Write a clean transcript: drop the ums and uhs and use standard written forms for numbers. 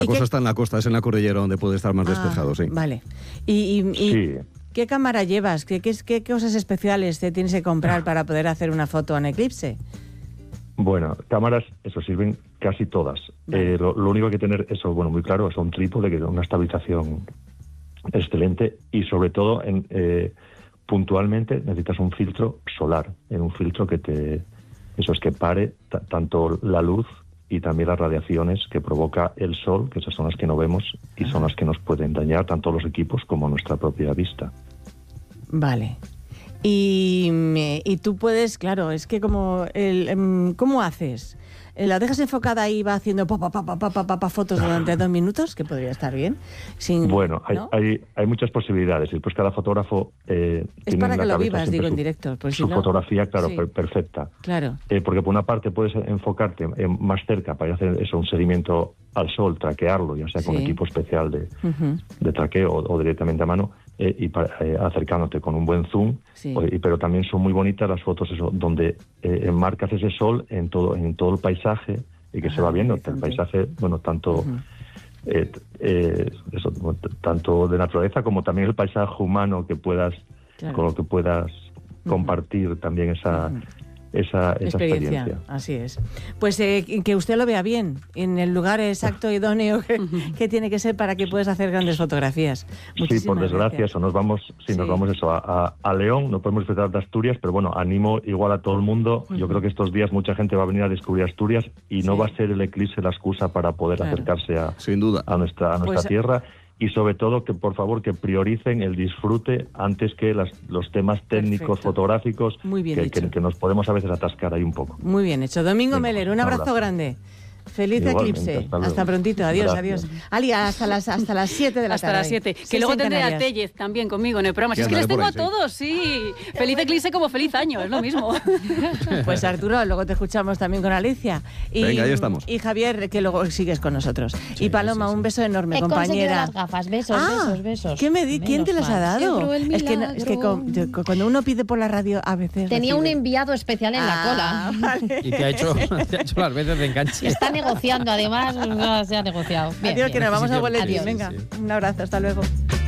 La cosa está en la costa, es en la cordillera donde puede estar más despejado, sí. Vale. ¿Y Sí. qué cámara llevas? ¿Qué cosas especiales te tienes que comprar para poder hacer una foto en eclipse? Bueno, cámaras, eso sirven casi todas. Vale. Lo único que hay que tener, eso, bueno, muy claro, es un trípode, que una estabilización excelente y sobre todo, puntualmente, necesitas un filtro solar, un filtro que que pare tanto la luz y también las radiaciones que provoca el sol, que esas son las que no vemos y son las que nos pueden dañar tanto los equipos como nuestra propia vista. Vale. Y tú puedes, claro, es que ¿cómo haces? ¿La dejas enfocada y va haciendo fotos durante 2 minutos? Que podría estar bien. Bueno, ¿no? hay muchas posibilidades y pues cada fotógrafo es para que lo vivas, digo, en directo. Su fotografía, claro, sí. Perfecta. Claro. Porque por una parte puedes enfocarte más cerca para hacer eso, un seguimiento al sol, traquearlo, ya sea con equipo especial de traqueo o directamente a mano, acercándote con un buen zoom, pero también son muy bonitas las fotos donde enmarcas ese sol en todo el paisaje y que se va viendo el paisaje, bueno, tanto tanto de naturaleza como también el paisaje humano que puedas con lo que puedas compartir también esa experiencia. Así es. Pues que usted lo vea bien, en el lugar exacto, idóneo que tiene que ser para que puedas hacer grandes fotografías. Sí, por desgracia, eso nos vamos eso a León, no podemos disfrutar de Asturias, pero bueno, animo igual a todo el mundo. Yo creo que estos días mucha gente va a venir a descubrir Asturias y no va a ser el eclipse la excusa para poder acercarse sin duda a nuestra tierra. Y sobre todo, que por favor que prioricen el disfrute antes que los temas técnicos fotográficos que nos podemos a veces atascar ahí un poco. Muy bien hecho. Domingo Meller, un abrazo grande. Feliz eclipse. Hasta prontito. Adiós, adiós. Ali, hasta las 7 de la tarde. Hasta las 7. Que luego tendré a Tellez también conmigo en el programa. Si es que les tengo a todos, sí. Feliz eclipse como feliz año, es lo mismo. Pues Arturo, luego te escuchamos también con Alicia. Venga, ahí estamos. Y Javier, que luego sigues con nosotros. Y Paloma, un beso enorme, compañera. Las gafas, besos. ¿Quién te las ha dado? Es que cuando uno pide por la radio, a veces... Tenía un enviado especial en la cola. Vale. Y te ha hecho las veces de enganche. Está negociando, además, se ha negociado. Adiós, que nos vamos a boletín. Adiós. Venga, un abrazo, hasta luego.